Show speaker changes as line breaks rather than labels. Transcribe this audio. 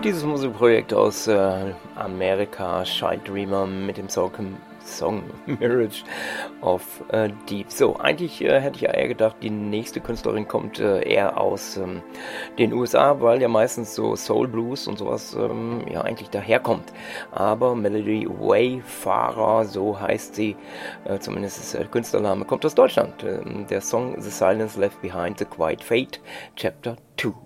Dieses Musikprojekt aus Amerika, Shy Dreamer mit dem Song Mirage of Deep. So, eigentlich hätte ich ja eher gedacht, die nächste Künstlerin kommt eher aus den USA, weil ja meistens so Soul Blues und sowas ja eigentlich daherkommt. Aber Melody Wayfarer, so heißt sie, zumindest ist der Künstlername, kommt aus Deutschland. Der Song The Silence Left Behind, The Quiet Fate, Chapter 2.